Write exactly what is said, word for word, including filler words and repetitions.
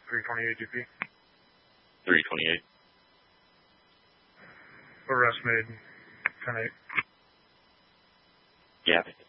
three twenty-eight D P. three twenty-eight. Arrest made ten eight. Yeah.